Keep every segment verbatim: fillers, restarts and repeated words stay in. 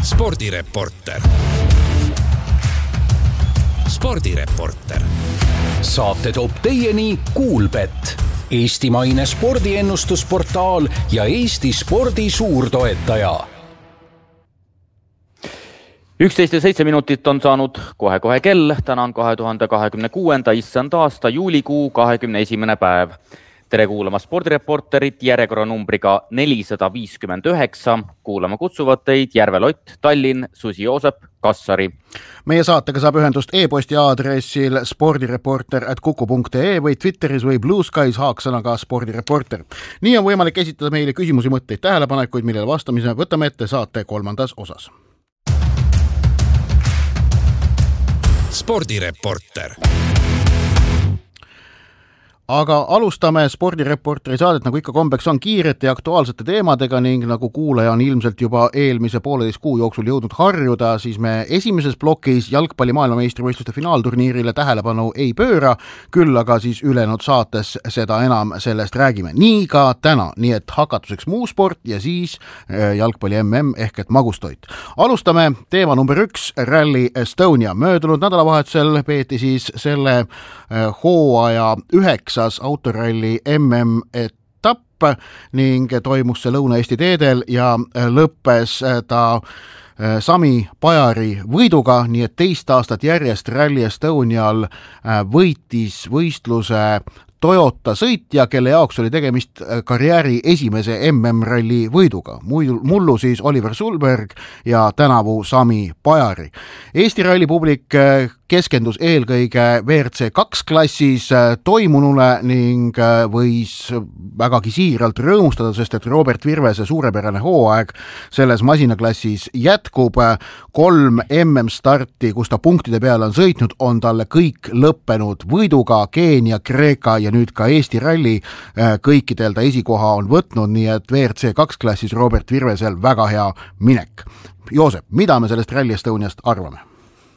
spordireporter. spordireporter. Saate toob teieni Kuulbett, eestimaine spordiennustusportaal ja Eesti spordi suurtoetaja. üksteist ja seitse minutit on saanud kohe-kohe kell. Täna on kahe tuhande kahekümne kuuenda issand aasta juulikuu kahekümne esimene päev. Tere kuulama spordireporterit järjekorranumbriga nelisada viiskümmend üheksa. Kuulama kutsuvad teid Järve Lott, Tallinn, Susi Joosep, Kassari. Meie saatega saab ühendust e-posti aadressil spordireporter at kuku punkt ee või Twitteris või Blue Skies haaksõnaga spordireporter. Nii on võimalik esitada meile küsimusi, mõtteid, tähelepanekuid, millele vastamise võtame ette saate kolmandas osas. Spordireporter. Aga alustame spordireporteri saadet, nagu ikka kombeks on, kiirete ja aktuaalsete teemadega ning nagu kuulaja on ilmselt juba eelmise pooleteist kuu jooksul jõudnud harjuda, siis me esimeses plokis jalgpalli maailmameistrivõistluste finaalturniirile tähelepanu ei pööra, küll aga siis ülejäänud saates seda enam sellest räägime. Nii ka täna, nii et hakatuseks muu sport ja siis jalgpalli M M ehk et magustoit. Alustame teema number üks, Rally Estonia. Möödunud nädalavahetusel peeti siis selle hooaja üheks autoralli M M etapp ning toimus see Lõuna-Eesti teedel ja lõppes ta Sami Pajari võiduga, nii et teist aastat järjest Rally Estonial võitis võistluse Toyota sõitja, kelle jaoks oli tegemist karjääri esimese M M-ralli võiduga. Mullu siis Oliver Sulberg ja tänavu Sami Pajari. Eesti ralli publik keskendus eelkõige V R C kaks klassis toimunule ning võis vägagi siiralt rõõmustada, sest et Robert Virvese suurepärane hooaeg selles masinaklassis jätkub. Kolm M M-starti, kus ta punktide peale on sõitnud, on talle kõik lõppenud võiduga. Keenia, Kreeka ja nüüd ka Eesti ralli kõikidel ta esikoha on võtnud, nii et V R C kaks klassis Robert Virvesel väga hea minek. Joosep, mida me sellest Rally Estoniast arvame?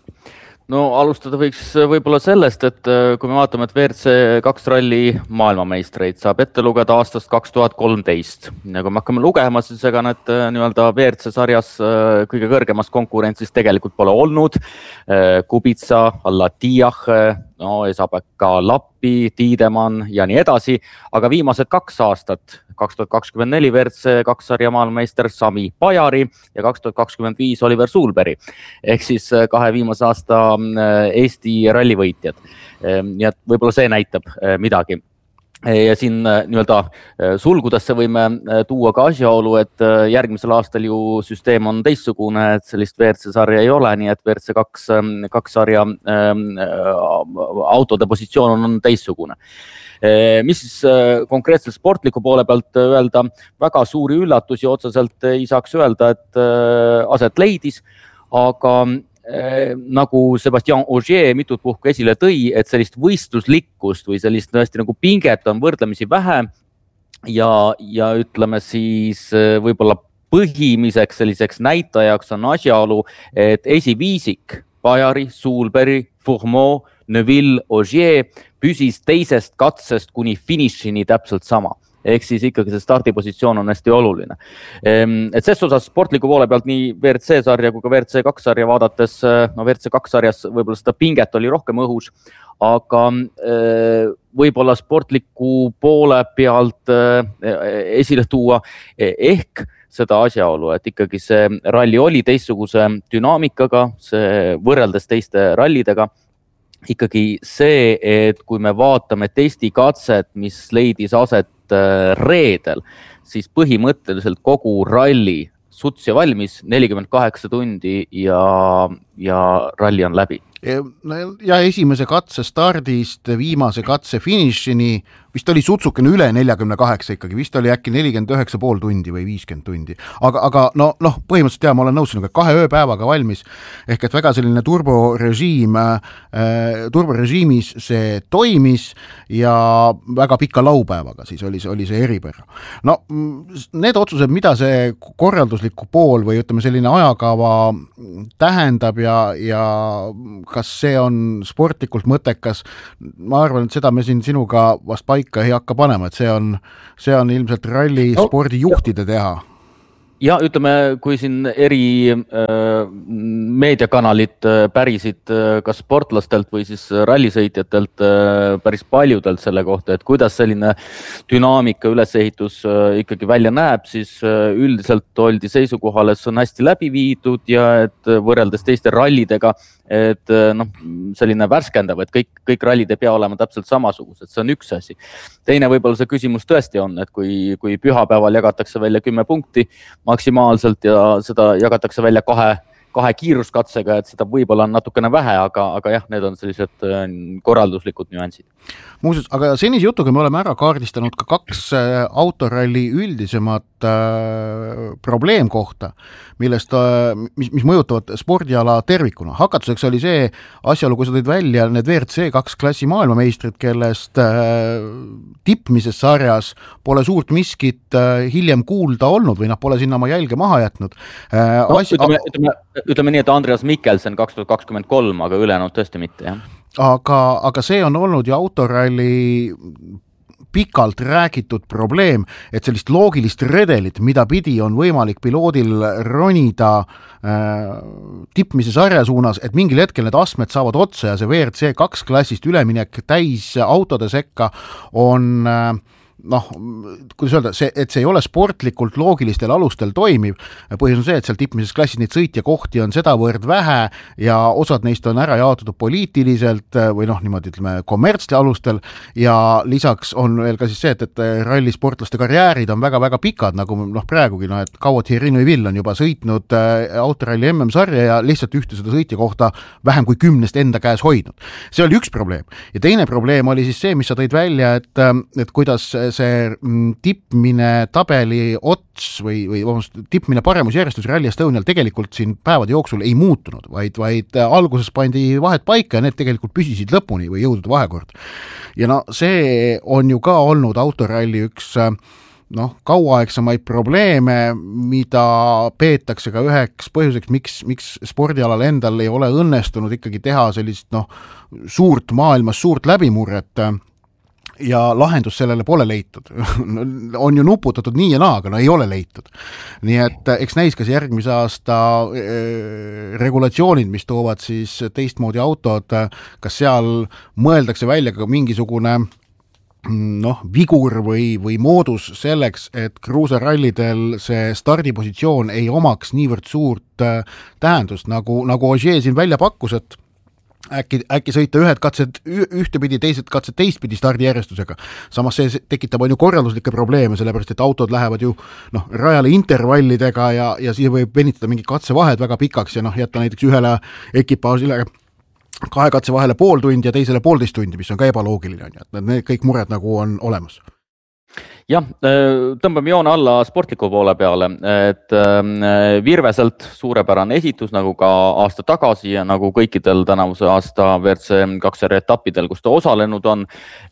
No alustada võiks võib-olla sellest, et kui me vaatame, et V R C kaks ralli maailmameistreid saab ette lugeda aastast kaks tuhat kolmteist. Ja kui me hakkame lugema, siis ega need nii-öelda V R C sarjas kõige kõrgemas konkurentsis tegelikult pole olnud. Kubica, Alatiah, no Esabeka, Lappi, Tiidemann ja nii edasi. Aga viimased kaks aastat, kaks tuhat kakskümmend neli V R C kaks sarja maailmameister Sami Pajari ja kaks tuhat kakskümmend viis Oliver Sulberi. Ehk siis kahe viimase aasta Eesti rallivõitjad. Nii et võib-olla see näitab midagi. Ja siin nii-öelda sulgudesse võime tuua ka asjaolu, et järgmisel aastal ju süsteem on teistsugune, et sellist V R C sarja ei ole, nii et V R C kaks, kaks sarja autode positsioon on teistsugune. Mis siis konkreetselt sportliku poole pealt öelda, väga suuri üllatusi otseselt ei saaks öelda, et aset leidis, aga nagu Sebastian Ogier mitut puhku esile tõi, et sellist võistluslikkust või sellist tõesti nagu pinget on võrdlemisi vähe ja, ja ütleme siis võib-olla põhimiseks selliseks näitajaks on asjaolu, et esiviisik Pajari, Sulberi, Fourmeau, Neuville, Ogier püsis teisest katsest kuni finišini täpselt sama. Ehk siis ikkagi see stardipositsioon on hästi oluline. Et ses osas sportliku poole pealt nii V R C sarja kui ka V R C kaks sarja vaadates, no V R C kaks sarjas võib-olla seda pinget oli rohkem õhus, aga võib-olla sportliku poole pealt esile tuua ehk seda asjaolu, et ikkagi see ralli oli teistsuguse dünaamikaga, see võrreldes teiste rallidega. Ikkagi see, et kui me vaatame testi katset, mis leidis aset reedel, siis põhimõtteliselt kogu ralli suts ja valmis nelikümmend kaheksa tundi ja, ja ralli on läbi. Ja esimese katse stardist viimase katse finišini vist oli sutsukene üle neljakümne kaheksa ikkagi, vist oli äkki nelikümmend üheksa pool tundi või viiskümmend tundi. Aga, aga no, no, põhimõtteliselt jah, ma olen nõus sinuga, kahe ööpäevaga valmis, ehk et väga selline turborežiim, äh, turborežiimis see toimis ja väga pika laupäevaga siis oli, oli see eripära. No need otsused, mida see korraldusliku pool või ütleme selline ajakava tähendab ja, ja kas see on sportlikult mõttekas, ma arvan, et seda me siin sinuga vast paika ei hakka panema, et see on, see on ilmselt ralli no, spordijuhtide teha. Ja ütleme, kui siin eri äh, meediakanalid äh, pärisid äh, kas sportlastelt või siis rallisõitjatelt äh, päris paljudelt selle kohta, et kuidas selline dünaamika ülesehitus äh, ikkagi välja näeb, siis äh, üldiselt oldi seisukohal, et see on hästi läbi viidud ja et võrreldes teiste rallidega, et äh, noh, selline värskendav, et kõik, kõik rallid ei pea olema täpselt samasugused, see on üks asi. Teine võib-olla see küsimus tõesti on, et kui, kui pühapäeval jagatakse välja kümme punkti, maksimaalselt ja seda jagatakse välja kahe, kahe kiiruskatsega, et seda võib-olla on natukene vähe, aga, aga jah, need on sellised korralduslikud nüansid. Muuseas, aga senise jutuga me oleme ära kaardistanud ka kaks autoralli üldisemat äh, probleemkohta, millest, äh, mis, mis mõjutavad spordiala tervikuna. Hakatuseks oli see asjaolu, kui sa tõid välja need V R C kaks klassi maailmameistrid, kellest äh, tippmises sarjas pole suurt miskit äh, hiljem kuulda olnud või nad pole sinna oma jälge maha jätnud. Äh, no, asja... ütleme, ütleme, ütleme nii, et Andreas Mikkelsen kaks tuhat kakskümmend kolm, aga ülejäänud tõesti mitte, jah. Aga, aga see on olnud ju autoralli pikalt räägitud probleem, et sellist loogilist redelit, mida pidi on võimalik piloodil ronida äh, tippmise sarja suunas, et mingil hetkel need astmed saavad otsa ja see V R C kaks klassist üleminek täis autode sekka on äh, noh, kuidas öelda, see, et see ei ole sportlikult loogilistel alustel toimiv. Põhjus on see, et seal tippmises klassis neid sõitja kohti on sedavõrd vähe ja osad neist on ära jaotatud poliitiliselt või noh, niimoodi ütleme kommertsli alustel ja lisaks on veel ka siis see, et, et rallisportlaste karjäärid on väga-väga pikad, nagu noh praegugi, no, et kaua Thierry Neuville on juba sõitnud autoralli M M-sarja ja lihtsalt ühte seda sõitja kohta vähem kui kümnest enda käes hoidnud. See oli üks probleem. Ja teine probleem oli siis see, mis sa tõid välja, et, et kuidas see tippmine tabeli ots või, või vabandust, tippmine paremusjärjestus Rally Estonial tegelikult siin päevade jooksul ei muutunud, vaid, vaid alguses pandi vahed paika ja need tegelikult püsisid lõpuni või jõudude vahekord. Ja no see on ju ka olnud autoralli üks noh, kauaaegsemaid probleeme, mida peetakse ka üheks põhjuseks, miks, miks spordialal endal ei ole õnnestunud ikkagi teha sellist noh, suurt maailmas, suurt läbimurret ja lahendus sellele pole leitud. On ju nuputatud nii ja naa, aga no ei ole leitud. Nii et eks näis, kas järgmise aasta regulatsioonid, mis toovad siis teistmoodi autod, kas seal mõeldakse välja ka mingisugune noh, vigur või, või moodus selleks, et kruusarallidel see stardipositsioon ei omaks niivõrd suurt tähendust, nagu, nagu Ogier siin välja pakkus, et Äkki, äkki sõita ühed katsed ühtepidi, teised katsed teistpidi stardijärjestusega. Samas see tekitab on ju korralduslikke probleeme, sellepärast et autod lähevad ju noh, rajale intervallidega ja, ja siis võib venitada mingi katsevahed väga pikaks ja noh, jätta näiteks ühele ekipaasile kahe katse vahele pool tundi ja teisele poolteist tundi, mis on ka ebaloogiline. Et need kõik mured nagu on olemas. Jah, tõmbame joone alla sportliku poole peale, et Virveselt suurepärane esitus nagu ka aasta tagasi ja nagu kõikidel tänavuse aasta V R C kaks sarja etappidel, kus ta osalenud on.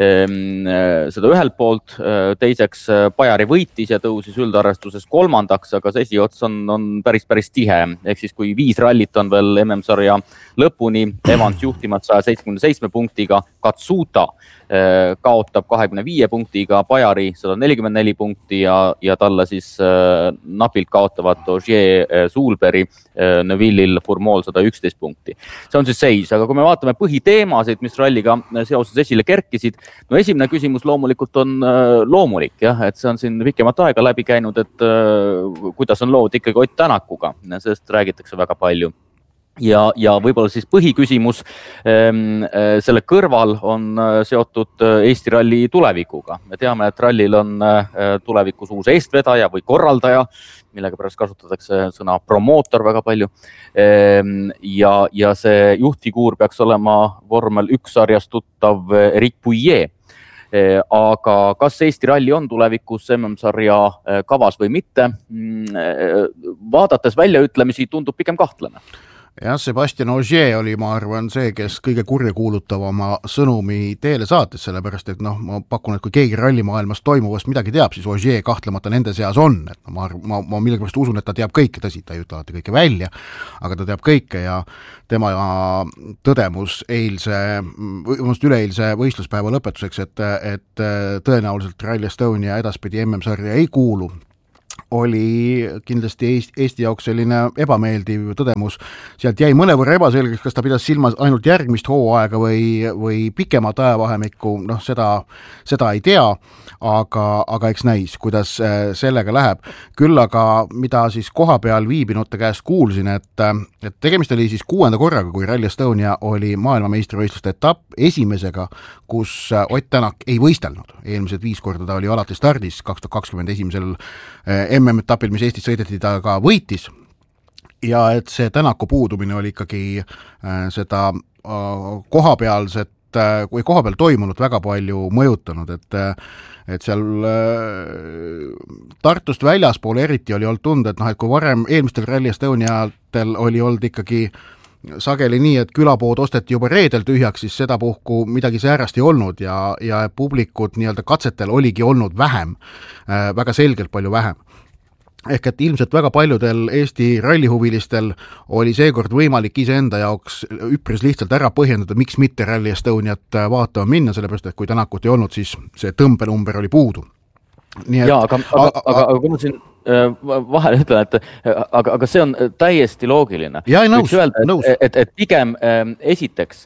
Seda ühelt poolt, teiseks Bajari võitis ja tõusis üldarvestuses kolmandaks, aga see esiots on, on päris, päris tihe. Ehk siis kui viis rallit on veel M M-sarja lõpuni, Evans juhtimat saja seitsekümmend seitse punktiga, Katsuta kaotab kahekümne viie punktiga, Bajari sada nelikümmend neli punkti ja, ja talle siis äh, napilt kaotavad Ogier, äh, Sulberi, äh, Neuvillil, Fourmol sada üksteist punkti. See on siis seis, aga kui me vaatame põhiteemasid, mis ralliga seoses esile kerkisid, no esimene küsimus loomulikult on äh, loomulik, jah, et see on siin pikemat aega läbi käinud, et äh, kuidas on lood ikkagi Ott Tänakuga, sest räägitakse väga palju. Ja, ja võib-olla siis põhiküsimus ähm, selle kõrval on seotud Eesti ralli tulevikuga. Me teame, et rallil on äh, tulevikus uus eestvedaja või korraldaja, millega pärast kasutatakse sõna promootor väga palju. Ähm, ja, ja see juhtfiguur peaks olema vormel üks sarjas tuttav Eric Pouillet. Äh, aga kas Eesti ralli on tulevikus M M-sarja äh, kavas või mitte? Äh, vaadates väljaütlemisi tundub pigem kahtlane. Jah, Sebastian Ogier oli, ma arvan, see, kes kõige kurjakuulutavama sõnumi teele saates, sellepärast, et noh, ma pakun, et kui keegi rallimaailmas toimuvast midagi teab, siis Ogier kahtlemata nende seas on. Et ma, ma, ma millegipärast usun, et ta teab kõike, tõsi, ta ei ütle alati kõike välja, aga ta teab kõike ja tema tõdemus eilse, üleeilse võistluspäeva lõpetuseks, et, et tõenäoliselt Rally Estonia edaspidi M M-sarja ei kuulu. oli kindlasti Eesti jaoks selline ebameeldiv tõdemus. Sealt jäi mõnevõrra ebaselgeks, kas ta pidas silmas ainult järgmist hooaega või, või pikemat ajavahemikku, noh seda, seda ei tea, aga, aga eks näis, kuidas sellega läheb. Küll aga, mida siis koha peal viibinute käest kuulsin, et, et tegemist oli siis kuuenda korraga, kui Rally Estonia oli maailmameistrivõistluste etapp esimesega, kus Ott Tänak ei võistelnud. Eelmised viis korda ta oli alati stardis, kaks tuhat kakskümmend esimesel M M-etapil, mis Eestis sõideti, ta ka võitis ja et see Tänaku puudumine oli ikkagi seda kohapealset või kohapeal toimunud väga palju mõjutanud, et, et seal Tartust väljaspool eriti oli olnud tunda, et, noh, et kui varem eelmistel Rally Estoniatel oli olnud ikkagi sageli nii, et külapood osteti juba reedel tühjaks, siis seda puhku midagi säärast ei olnud ja, ja publikut nii-öelda katsetel oligi olnud vähem, väga selgelt palju vähem. Ehk et ilmselt väga paljudel Eesti rallihuvilistel oli seekord võimalik iseenda jaoks üpris lihtsalt ära põhjendada, miks mitte Rally Estoniat vaatama minna, sellepärast et kui Tänakut ei olnud, siis see tõmbenumber oli puudu. Nii et, ja, aga, aga, aga, aga, aga kui ma siin vahele ütlen, et aga, aga see on täiesti loogiline. Ja, nõus, öelda, nõus. Et, et, et pigem esiteks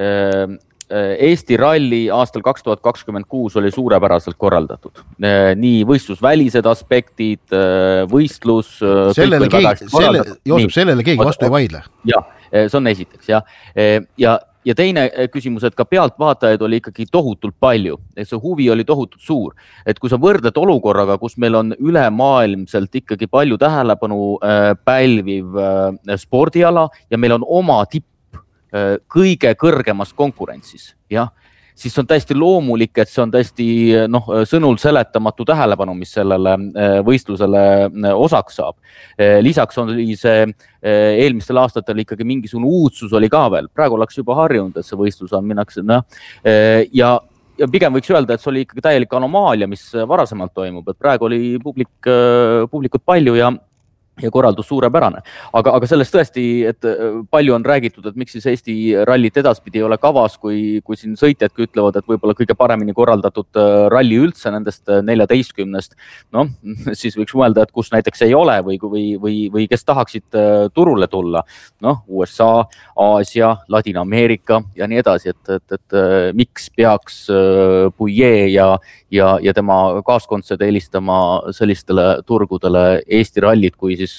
Eesti ralli aastal kaks tuhat kakskümmend kuus oli suurepäraselt korraldatud. Nii võistlusvälised aspektid, võistlus. Sellele keegi, selle, Joosep, sellele keegi vastu ei vaidle. Ja, see on esiteks, ja. Ja Ja teine küsimus, et ka pealtvaatajaid oli ikkagi tohutult palju, et see huvi oli tohutult suur. Et kui sa võrdled olukorraga, kus meil on ülemaailmselt ikkagi palju tähelepanu pälviv spordiala ja meil on oma tipp kõige kõrgemas konkurentsis, jah, siis on täiesti loomulik, et see on täiesti noh, sõnul seletamatu tähelepanu, mis sellele võistlusele osaks saab. Lisaks on see eelmistel aastatel ikkagi mingisugune uudsus oli ka veel. Praegu oleks juba harjunud, et see võistlus on minnakse. No, ja, ja pigem võiks öelda, et see oli ikkagi täielik anomaalia, mis varasemalt toimub. Et praegu oli publik, publikut palju ja ja korraldus suurepärane. Aga, aga sellest tõesti, et palju on räägitud, et miks siis Eesti rallit edaspidi ei ole kavas, kui, kui siin sõitjadki ütlevad, et võib-olla kõige paremini korraldatud ralli üldse nendest neljateistkümnest. No, siis võiks mõelda, et kus näiteks ei ole või, või, või, või kes tahaksid turule tulla. Noh, U S A, Aasia, Ladina-Ameerika ja nii edasi, et, et, et miks peaks Pouillet ja, ja, ja tema kaaskontsed eelistama sellistele turgudele Eesti rallit, kui siis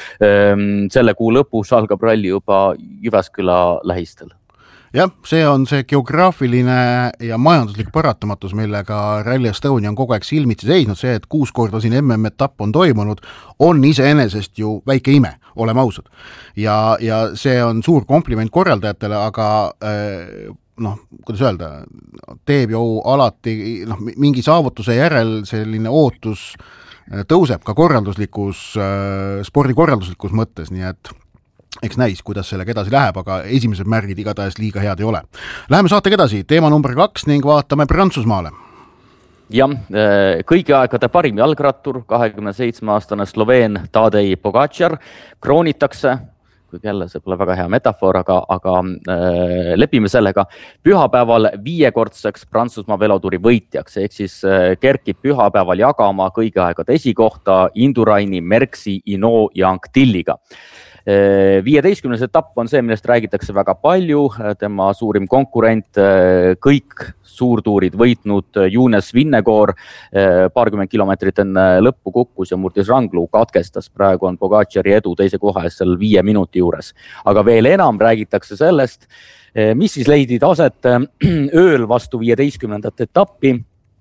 ähm, selle kuu lõpus algab ralli juba Jyväsküla lähistel. Jah, see on see geograafiline ja majanduslik paratamatus, millega Rally Estonia on kogu aeg silmitsi seisnud. See, et kuus korda siin M M-etapp on toimunud, on iseenesest ju väike ime, oleme ausad. Ja, ja see on suur kompliment korraldajatele, aga äh, noh, kuidas öelda, teeb ju alati noh, mingi saavutuse järel selline ootus tõuseb ka korralduslikus, spordikorralduslikus mõttes, nii et eks näis, kuidas sellega edasi läheb, aga esimesed märgid igatahes liiga head ei ole. Läheme saatega edasi, teema number kaks ning vaatame Prantsusmaale. Jah, kõigi aegade parim jalgrattur, kahekümne seitsme aastane Sloveen Tadej Pogačar kroonitakse, kui jälle see pole väga hea metafoor, aga, aga äh, lepime sellega, pühapäeval viiekordseks Prantsusmaa veloturi võitjaks, ehk siis äh, kerkib pühapäeval jagama kõigi aegade esikohta Induraini, Merksi, Ino ja Antilliga. viieteistkümnes etapp on see, millest räägitakse väga palju, tema suurim konkurent, kõik suurtuurid võitnud Younes Vingegaard paarkümmend kilomeetrit enne lõppu kukkus ja murdis ranglu, katkestas. Praegu on Pogačari edu teise koha ees seal viie minuti juures. Aga veel enam räägitakse sellest, mis siis leidid aset ööl vastu viieteistkümnendat etappi.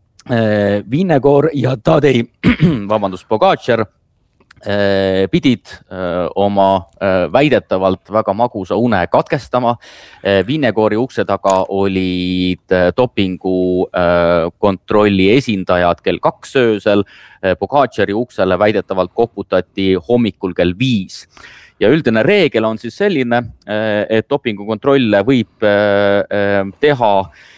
Vingegaard ja Tadej, vabandust, Pogačar pidid oma väidetavalt väga magusa une katkestama. Vingegaardi ukse taga olid dopingu kontrolli esindajad kell kaks öösel. Pogačari uksele väidetavalt koputati hommikul kell viis. Ja üldine reegel on siis selline, et dopingu kontrolle võib teha